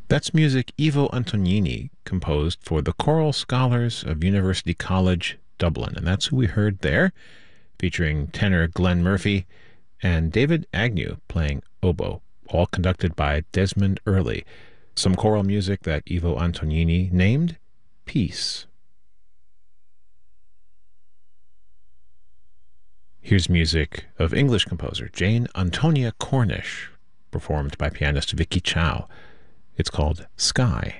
That's music Ivo Antonini composed for the Choral Scholars of University College, Dublin. And that's who we heard there, featuring tenor Glenn Murphy and David Agnew playing oboe, all conducted by Desmond Early. Some choral music that Ivo Antonini named Peace. Here's music of English composer Jane Antonia Cornish, performed by pianist Vicky Chow. It's called Sky.